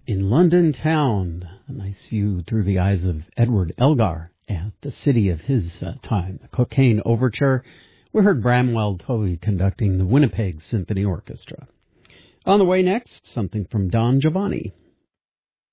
In London town, a nice view through the eyes of Edward Elgar at the city of his time. The Cocaine Overture. We heard Bramwell Tovey conducting the Winnipeg Symphony Orchestra. On the way next, something from Don Giovanni.